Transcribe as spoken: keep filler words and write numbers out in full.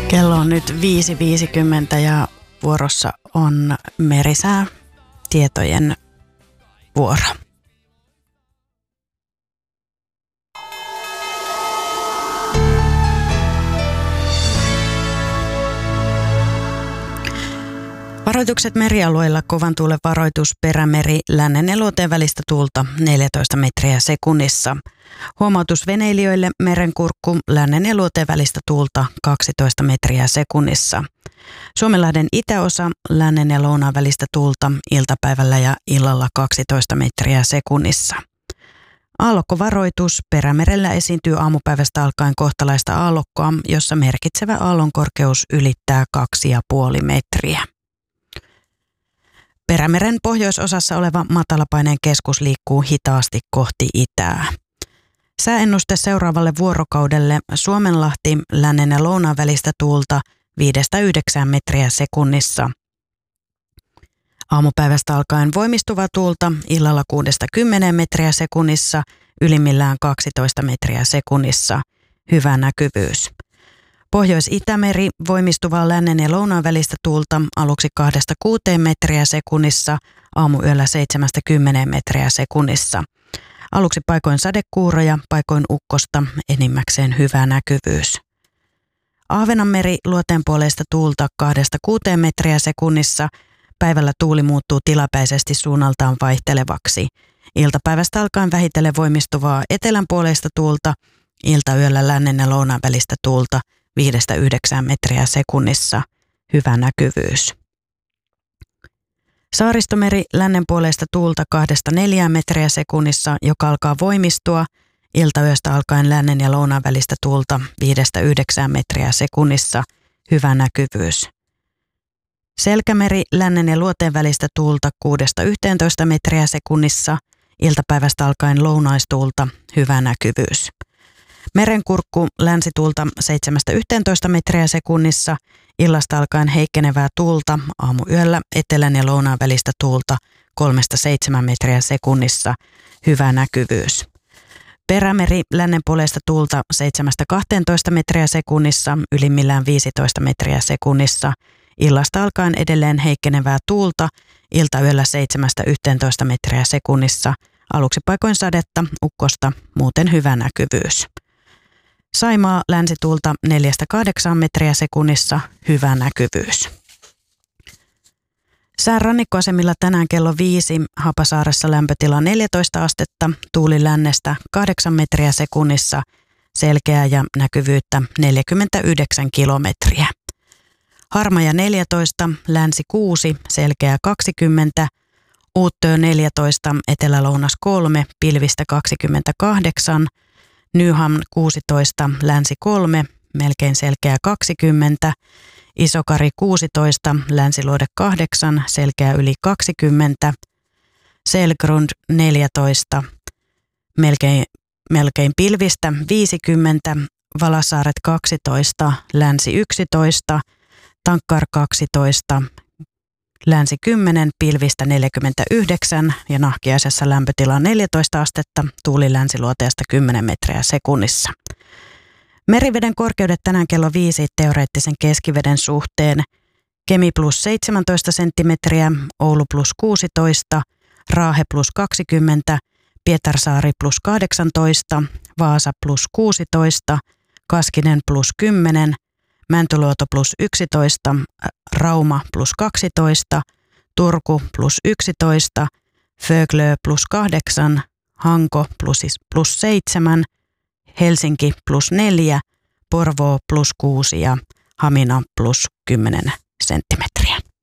Kello on nyt viisi viisikymmentä ja vuorossa on merisää tietojen vuoro. Varoitukset merialueilla: kovan tuulen varoitus, Perämeri, lännen ja luoteen välistä tuulta neljätoista metriä sekunnissa. Huomautus veneilijöille: merenkurkku, lännen ja luoteen välistä tuulta kaksitoista metriä sekunnissa. Suomenlahden itäosa, lännen ja lounaan välistä tuulta iltapäivällä ja illalla kaksitoista metriä sekunnissa. Aallokkovaroitus: Perämerellä esiintyy aamupäivästä alkaen kohtalaista aallokkoa, jossa merkitsevä aallonkorkeus ylittää kaksi pilkku viisi metriä. Perämeren pohjoisosassa oleva matalapaineen keskus liikkuu hitaasti kohti itää. Sääennuste seuraavalle vuorokaudelle: Suomenlahti, lännen ja lounaan välistä tuulta viidestä yhdeksään metriä sekunnissa. Aamupäivästä alkaen voimistuva tuulta, illalla kuudesta kymmeneen metriä sekunnissa, ylimmillään kaksitoista metriä sekunnissa. Hyvä näkyvyys. Pohjois-Itämeri, voimistuvaa lännen ja lounaan välistä tuulta, aluksi kahdesta kuuteen metriä sekunnissa, aamuyöllä seitsemästä kymmeneen metriä sekunnissa. Aluksi paikoin sadekuuroja, paikoin ukkosta, enimmäkseen hyvä näkyvyys. Ahvenanmeri, luoteenpuoleista tuulta kahdesta kuuteen metriä sekunnissa, päivällä tuuli muuttuu tilapäisesti suunnaltaan vaihtelevaksi. Iltapäivästä alkaen vähitellen voimistuvaa etelänpuoleista tuulta, iltayöllä lännen ja lounaan välistä tuulta viidestä yhdeksään metriä sekunnissa. Hyvä näkyvyys. Saaristomeri, lännenpuoleista tuulta kahdesta neljään metriä sekunnissa, joka alkaa voimistua. Iltayöstä alkaen lännen ja lounaan välistä tuulta viidestä yhdeksään metriä sekunnissa. Hyvä näkyvyys. Selkämeri, lännen ja luoteen välistä tuulta kuudesta yhteentoista metriä sekunnissa. Iltapäivästä alkaen lounaistuulta. Hyvä näkyvyys. Merenkurkku, länsituulta seitsemästä yhteentoista metriä sekunnissa, illasta alkaen heikkenevää tuulta, aamuyöllä etelän ja lounaan välistä tuulta kolmesta seitsemään metriä sekunnissa. Hyvä näkyvyys. Perämeri, lännenpuoleista tuulta seitsemästä kahteentoista metriä sekunnissa, ylimmillään viisitoista metriä sekunnissa. Illasta alkaen edelleen heikkenevää tuulta, iltayöllä seitsemästä yhteentoista metriä sekunnissa. Aluksi paikoin sadetta, ukkosta, muuten hyvä näkyvyys. Saimaa, länsituulta neljästä kahdeksaan metriä sekunnissa, hyvä näkyvyys. Sään rannikkoasemilla tänään kello viisi, Hapasaaressa lämpötila neljätoista astetta, tuuli lännestä kahdeksan metriä sekunnissa, selkeää ja näkyvyyttä neljäkymmentäyhdeksän kilometriä. Harmaja neljätoista, länsi kuusi, selkeää kaksikymmentä, Uuttöö neljätoista, etelä-lounas kolme, pilvistä kaksikymmentäkahdeksan, Nyham kuusitoista, länsi kolme, melkein selkeä kaksikymmentä, Isokari kuusitoista, länsiluode kahdeksan, selkeä yli kaksikymmentä, Selgrund neljätoista, melkein, melkein pilvistä viisikymmentä, Valasaaret kaksitoista, länsi yksitoista, Tankkar kaksitoista, länsi kymmenen, pilvistä neljäkymmentäyhdeksän ja Nahkiaisessa lämpötila neljätoista astetta, tuuli länsiluoteesta kymmenen metriä sekunnissa. Meriveden korkeudet tänään kello viisi teoreettisen keskiveden suhteen: Kemi plus seitsemäntoista senttimetriä, Oulu plus kuusitoista, Raahe plus kaksikymmentä, Pietarsaari plus kahdeksantoista, Vaasa plus kuusitoista, Kaskinen plus kymmenen, Mäntyluoto plus yksitoista, Rauma plus kaksitoista, Turku plus yksitoista, Föglö plus kahdeksan, Hanko plus, plus seitsemän, Helsinki plus neljä, Porvoo plus kuusi ja Hamina plus kymmenen senttimetriä.